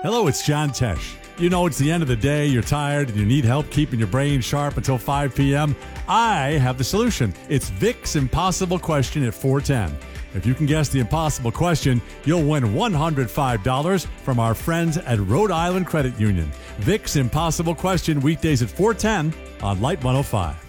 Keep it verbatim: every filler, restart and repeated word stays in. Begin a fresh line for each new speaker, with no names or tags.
Hello, it's John Tesh. You know, it's the end of the day, you're tired, and you need help keeping your brain sharp until five p.m. I have the solution. It's Vic's Impossible Question at four ten. If you can guess the impossible question, you'll win one hundred five dollars from our friends at Rhode Island Credit Union. Vic's Impossible Question, weekdays at four ten on Light one oh five.